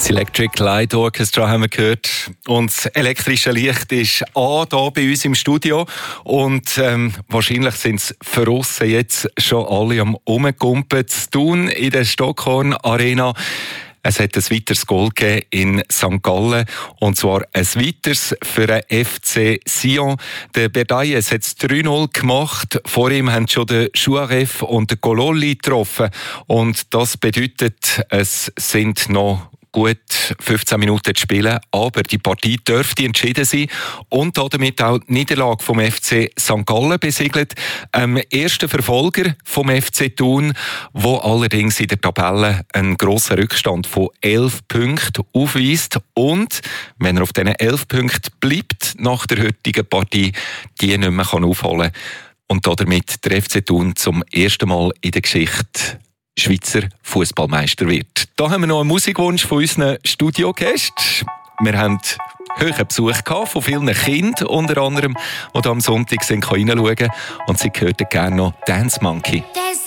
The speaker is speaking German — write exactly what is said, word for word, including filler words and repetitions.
Das Electric Light Orchestra haben wir gehört. Und das elektrische Licht ist an, hier bei uns im Studio. Und ähm, wahrscheinlich sind es für uns jetzt schon alle am Rumgumpen zu tun in der Stockhorn Arena. Es hat ein weiteres Goal gegeben in Sankt Gallen. Und zwar ein weiteres für den F C Sion. Der Berdayes hat es drei null gemacht. Vor ihm haben schon der Chouaref und der Gololi getroffen. Und das bedeutet, es sind noch gut fünfzehn Minuten zu spielen, aber die Partie dürfte entschieden sein und damit auch die Niederlage vom F C Sankt Gallen besiegelt. Ähm, erster Verfolger vom F C Thun, wo allerdings in der Tabelle einen grossen Rückstand von elf Punkten aufweist und, wenn er auf diesen elf Punkten bleibt, nach der heutigen Partie, die nicht mehr aufholen kann. Und damit der F C Thun zum ersten Mal in der Geschichte Schweizer Fußballmeister wird. Da haben wir noch einen Musikwunsch von unseren Studiogästen. Wir haben hohen Besuch gehabt von vielen Kindern, unter anderem, die am Sonntag reinschauen konnten. Und sie hörten gerne noch Dance Monkey.